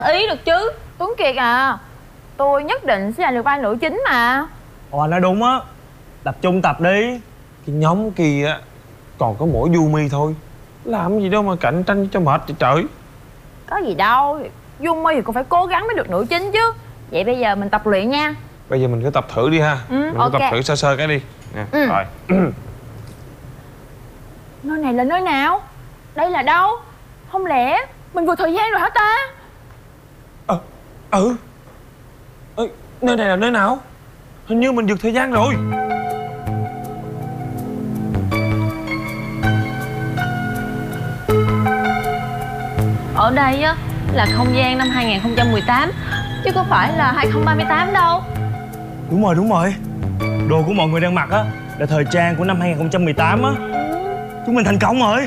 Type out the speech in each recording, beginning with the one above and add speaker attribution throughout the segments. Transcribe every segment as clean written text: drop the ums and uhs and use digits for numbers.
Speaker 1: ý được chứ. Tuấn Kiệt à, tôi nhất định sẽ là được vai nữ chính mà.
Speaker 2: Ồ, nói đúng á. Tập trung tập đi.
Speaker 3: Cái nhóm kia á còn có mỗi Yumi thôi, làm gì đâu mà cạnh tranh cho mệt vậy trời.
Speaker 1: Có gì đâu, Yumi thì cũng phải cố gắng mới được nữ chính chứ. Vậy bây giờ mình tập luyện nha.
Speaker 3: Bây giờ mình cứ tập thử đi ha. Mình
Speaker 1: ok.
Speaker 3: cứ tập thử sơ sơ cái đi nè. Rồi.
Speaker 1: Nơi này là nơi nào? Đây là đâu? Không lẽ mình vượt thời gian rồi hả ta?
Speaker 3: Nơi này là nơi nào? Hình như mình vượt thời gian rồi.
Speaker 1: Ở đây á là không gian năm 2018 chứ có phải là 2038 đâu.
Speaker 2: Đúng rồi. Đồ của mọi người đang mặc á là thời trang của năm 2018 á. Chúng mình thành công rồi.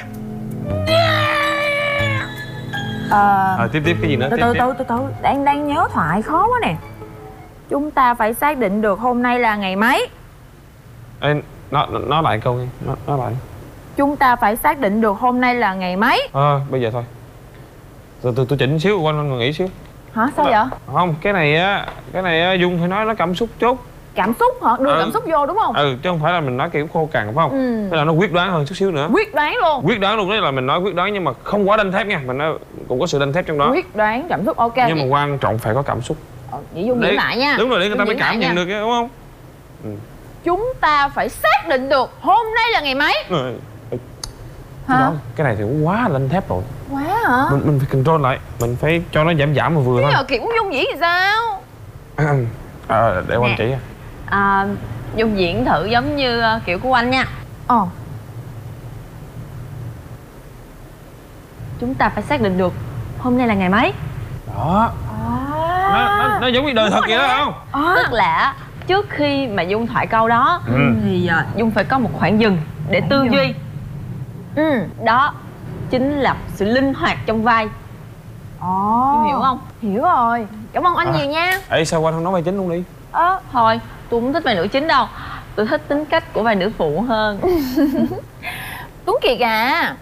Speaker 3: Tiếp cái gì nữa?
Speaker 1: Từ đang nhớ thoại khó quá nè. Chúng ta phải xác định được hôm nay là ngày mấy.
Speaker 3: Ê, nói lại câu đi. Nói lại.
Speaker 1: Chúng ta phải xác định được hôm nay là ngày mấy.
Speaker 3: Bây giờ thôi. Tôi chỉnh xíu, quanh nghĩ xíu.
Speaker 1: Hả, sao vậy?
Speaker 3: Không, cái này á Dung phải nói nó cảm xúc chút.
Speaker 1: Cảm xúc hả? Đưa cảm xúc vô đúng không?
Speaker 3: Chứ không phải là mình nói kiểu khô cằn phải không? Thế là nó quyết đoán hơn chút xíu nữa.
Speaker 1: Quyết đoán luôn.
Speaker 3: Quyết đoán luôn, đấy là mình nói quyết đoán nhưng mà không quá đanh thép nha, mình nó cũng có sự đanh thép trong đó.
Speaker 1: Quyết đoán cảm xúc, ok.
Speaker 3: Nhưng mà quan trọng phải có cảm xúc.
Speaker 1: Vậy Dung diễn lại nha.
Speaker 3: Đúng rồi, để người ta mới cảm nhận được đúng không?
Speaker 1: Chúng ta phải xác định được hôm nay là ngày mấy. Hả?
Speaker 3: Cái này thì cũng quá đanh thép rồi.
Speaker 1: Quá hả?
Speaker 3: Mình phải control lại, mình phải cho nó giảm mà vừa thôi.
Speaker 1: Bây giờ kiểu Dung diễn thì sao?
Speaker 3: Để anh chỉ.
Speaker 1: Dung diễn thử giống như kiểu của anh nha. Chúng ta phải xác định được hôm nay là ngày mấy.
Speaker 3: Đó. Nó giống như đời thật vậy đó không?
Speaker 1: Tức là trước khi mà Dung thoại câu đó thì Dung phải có một khoảng dừng để tư duy. Đó chính là sự linh hoạt trong vai. Dung hiểu không? Hiểu rồi. Cảm ơn anh nhiều nha.
Speaker 3: Ê, sao anh không nói vai chính luôn đi?
Speaker 1: Thôi tôi không thích vai nữ chính đâu. Tôi thích tính cách của vai nữ phụ hơn. Tuấn Kiệt à.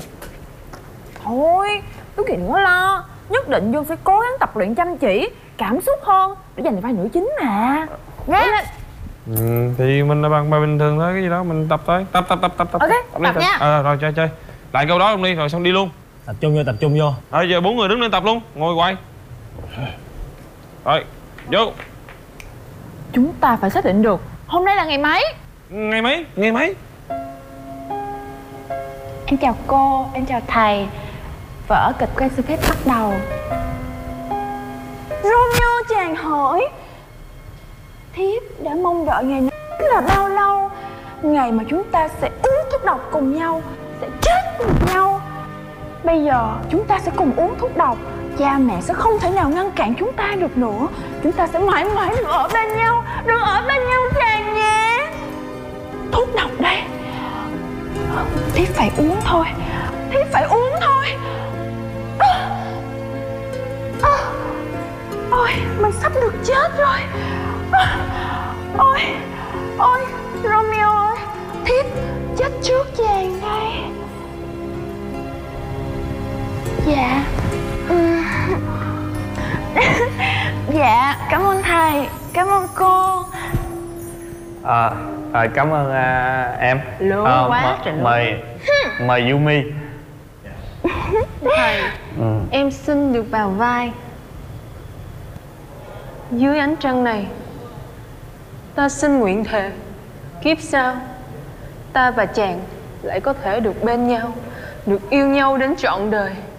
Speaker 1: Thôi Tuấn Kiệt đừng có lo. Nhất định Dung sẽ cố gắng tập luyện chăm chỉ, cảm xúc hơn để giành vai nữ chính mà. Nghe lên.
Speaker 3: Thì mình là bằng bài bình thường thôi, cái gì đó mình tập thôi. Tập.
Speaker 1: Ok, tập nha.
Speaker 3: Rồi chơi. Lại câu đó luôn đi rồi xong đi luôn.
Speaker 2: Tập trung vô.
Speaker 3: Rồi giờ 4 người đứng lên tập luôn, ngồi quay. Rồi, vô.
Speaker 1: Chúng ta phải xác định được hôm nay là ngày mấy.
Speaker 3: Ngày mấy?
Speaker 1: Em chào cô, em chào thầy. Vở kịch quan sư phép bắt đầu. Romeo chàng hỏi thiếp đã mong đợi ngày này là bao lâu. Ngày mà chúng ta sẽ uống thuốc độc cùng nhau, sẽ chết cùng nhau. Bây giờ chúng ta sẽ cùng uống thuốc độc. Cha mẹ sẽ không thể nào ngăn cản chúng ta được nữa. Chúng ta sẽ mãi mãi được ở bên nhau, chàng nhé. Thuốc độc đây. Thiếp phải uống thôi. Ôi, mình sắp được chết rồi. Ôi, Romeo ơi, thiếp chết trước chàng đây. Dạ. Dạ, cảm ơn thầy, cảm ơn cô.
Speaker 4: Cảm ơn em.
Speaker 1: Lố quá trời lố.
Speaker 4: Mời Yumi.
Speaker 5: Thầy, em xin được vào vai. Dưới ánh trăng này, ta xin nguyện thề kiếp sau ta và chàng lại có thể được bên nhau, được yêu nhau đến trọn đời.